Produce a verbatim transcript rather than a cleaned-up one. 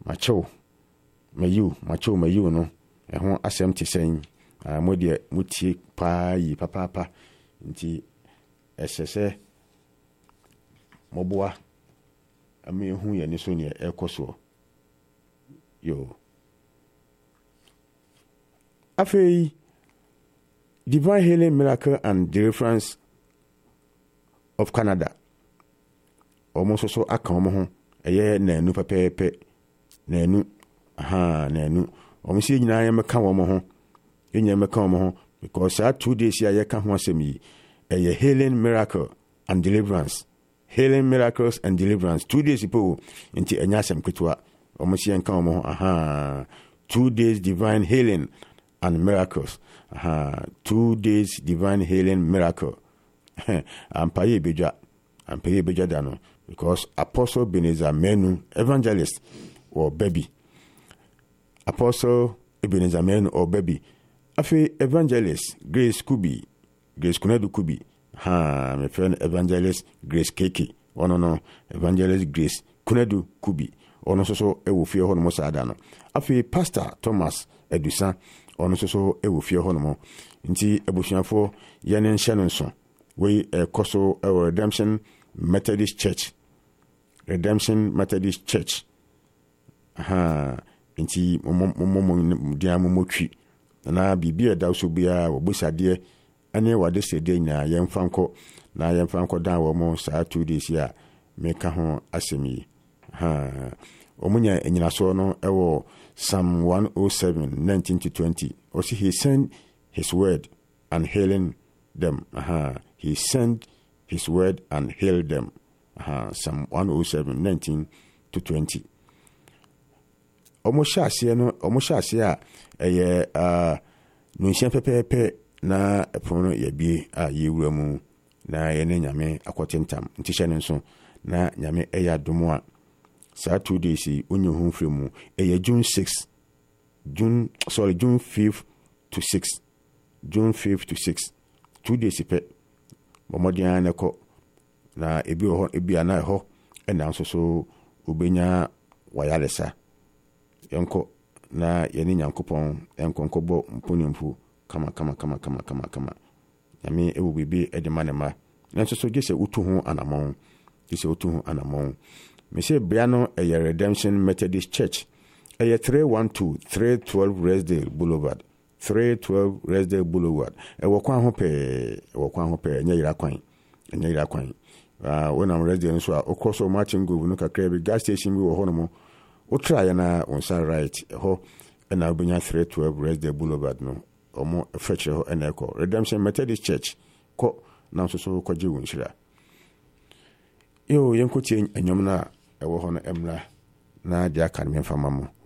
macho mayu macho mayu no ehon asem te sen mo de mutie pa yi papa papa nti esese moboa ami hu ye ni so ne ekoso yo afei Divine Healing Miracle and Deliverance of Canada almost so aka omo ho eye nanu pepepe nanu aha nanu omo si nyina ye meka omo ho enya meka omo ho because that two days here ye ka ho asem yi eye Healing Miracle and Deliverance Healing Miracles and Deliverance two days ipo nti enya asem ketwa omo si enka omo ho aha two days Divine Healing and Miracles aha two days Divine Healing Miracle ampaye beja ampaye beja dano because Apostle Ebenezer Menu evangelist or baby Apostle Ebenezer Menu or baby afi evangelist Grace Kubi Grace Kunedu Kubi ha my friend evangelist Grace Keke ono no evangelist Grace Kunedu Kubi ono so so e wo fie ho no mo sada no afi Pastor Thomas Edusa ono so so e wo fie ho no mo nti ebusuafo yene nhye no nso we ekoso e Redemption Methodist Church Redemption Methodist Church aha nti momo dia momotwi na bibia da so bia obusade ane wade sede nya yemfanko na yemfanko dan wo mo saa two days ya meka ho asemi ha omunya enyina so no ewo Psalm one oh seven nineteen to twenty also he sent his word and healing them aha he sent his word and healed them aha Psalm one oh seven nineteen to twenty omo hyase no omo hyase a eye ah no nhia pepepe na epono ye bie a yewura mu na ye ne nyame akotentam nti hye ne nso na nyame eya domo a saa two days onye hu mfremu eye June sixth June sorry June fifth to sixth June fifth to sixth two days pe bomodian na ko na ebi ho ebi ana ho ena nso so obenya wayalesa yenko na yeni nyankopon enko nkobo mponimfu kama kama kama kama kama kama yami ewu bibi edemanema nso so gese utu ho anamon gese utu ho anamon me say biano e Redemption Methodist Church e three twelve three twelve Resdale Boulevard three twelve Resdale Boulevard e wokwan ho pe e wokwan ho pe nya yira kwan nya yira kwan ah when am Resdale so okoso marching go no kakra bi gas station bi wo ho no mo o try na on side right ho na obenya three twelve Resdale Boulevard no omo fetche ho na ko Redemption Methodist Church ko na so so kwaje wonhira yo yenkotie enyom na ewo ho no emra na dia kan me fama mo